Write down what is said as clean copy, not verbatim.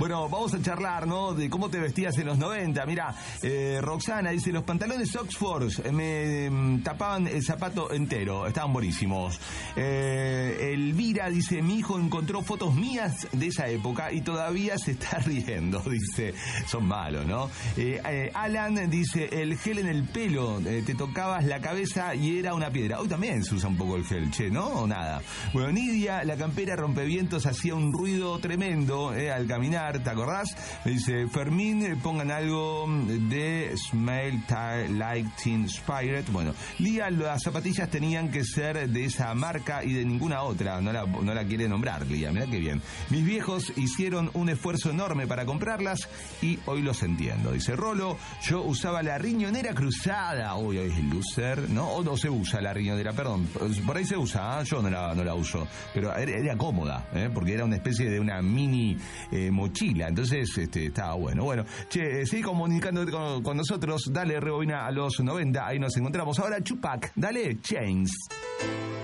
Bueno, vamos a charlar, ¿no? De cómo te vestías en los 90. Mira, Roxana dice, los pantalones Oxford me tapaban el zapato entero, estaban buenísimos. Elvira dice, mi hijo encontró fotos mías de esa época y todavía se está riendo, dice, son malos, ¿no? Alan dice, el gel en el pelo, te tocabas la cabeza y era una piedra. Hoy también se usa un poco el gel, che, ¿no? O nada. Bueno, Nidia, la campera rompevientos hacía un ruido tremendo al caminar, ¿te acordás? Me dice, Fermín, pongan algo de Smell Like Teen Spirit. Bueno, Lía, las zapatillas tenían que ser de esa marca y de ninguna otra. No la quiere nombrar, Lía, mirá qué bien. Mis viejos hicieron un esfuerzo enorme para comprarlas y hoy los entiendo. Dice Rolo, yo usaba la riñonera cruzada. Uy, es el loser, ¿no? O no se usa la riñonera, perdón. Por ahí se usa, ¿eh? Yo no la uso. Pero era cómoda, porque era una especie de una mini mochila. Entonces, estaba bueno. Bueno, che, seguí comunicándote con nosotros. Dale, rebobina a los 90. Ahí nos encontramos. Ahora, Chupac. Dale, Chains.